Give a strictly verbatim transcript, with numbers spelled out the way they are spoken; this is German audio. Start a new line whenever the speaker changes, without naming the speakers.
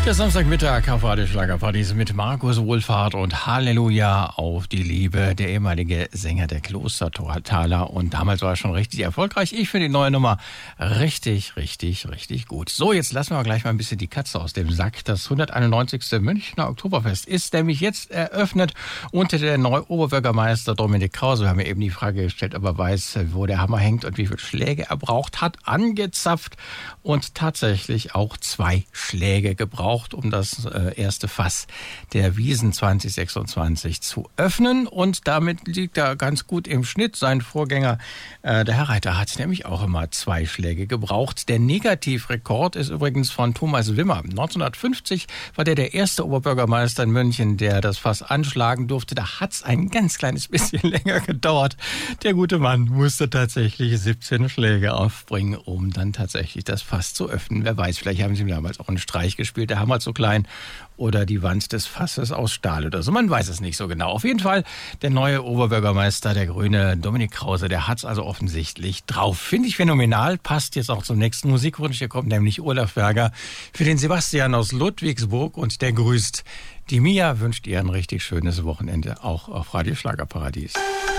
Der Samstagmittag auf Radio Schlagerparadies mit Markus Wohlfahrt und Halleluja auf die Liebe, der ehemalige Sänger der Klostertaler. Und damals war er schon richtig erfolgreich. Ich finde die neue Nummer richtig, richtig, richtig gut. So, jetzt lassen wir gleich mal ein bisschen die Katze aus dem Sack. Das hunderteinundneunzigste Münchner Oktoberfest ist nämlich jetzt eröffnet unter der neue Oberbürgermeister Dominik Krause. Wir haben ja eben die Frage gestellt, ob er weiß, wo der Hammer hängt und wie viele Schläge er braucht, hat angezapft und tatsächlich auch zwei Schläge gebraucht, um das äh, erste Fass der Wiesn zwanzig sechsundzwanzig zu öffnen. Und damit liegt er ganz gut im Schnitt. Sein Vorgänger, äh, der Herr Reiter, hat nämlich auch immer zwei Schläge gebraucht. Der Negativrekord ist übrigens von Thomas Wimmer. neunzehnhundertfünfzig war der der erste Oberbürgermeister in München, der das Fass anschlagen durfte. Da hat es ein ganz kleines bisschen länger gedauert. Der gute Mann musste tatsächlich siebzehn Schläge aufbringen, um dann tatsächlich das Fass zu öffnen. Wer weiß, vielleicht haben sie ihm damals auch einen Streich gespielt. Der Hammer zu klein oder die Wand des Fasses aus Stahl oder so. Man weiß es nicht so genau. Auf jeden Fall der neue Oberbürgermeister, der Grüne Dominik Krause, der hat es also offensichtlich drauf. Finde ich phänomenal. Passt jetzt auch zum nächsten Musikwunsch. Hier kommt nämlich Olaf Berger für den Sebastian aus Ludwigsburg und der grüßt. Die Mia wünscht ihr ein richtig schönes Wochenende auch auf Radio Schlagerparadies.